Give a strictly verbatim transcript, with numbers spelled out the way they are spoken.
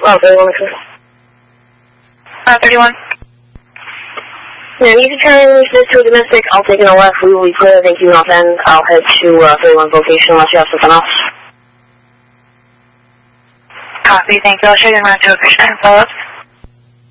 Oh, thirty-one. Uh, thirty-one. Yeah, you can turn this to a domestic. I'll take it on left. We will be clear. Thank you, North End. I'll head to uh, thirty-one location unless you have something else. Copy. Thank you. I'll show you around to a Christian follow-up.